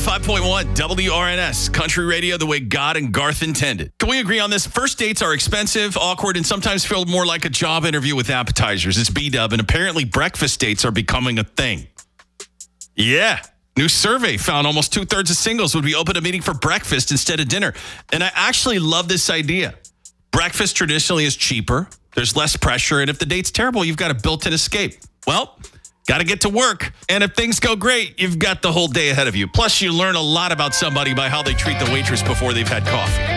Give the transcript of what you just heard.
95.1 WRNS, country radio the way God and Garth intended. Can we agree on this? First dates are expensive, awkward, and sometimes feel more like a job interview with appetizers. It's B-Dub, and apparently breakfast dates are becoming a thing. Yeah. New survey found almost 2/3 of singles would be open to meeting for breakfast instead of dinner. And I actually love this idea. Breakfast traditionally is cheaper. There's less pressure. And if the date's terrible, you've got a built-in escape. Well, got to get to work. And if things go great, you've got the whole day ahead of you. Plus, you learn a lot about somebody by how they treat the waitress before they've had coffee.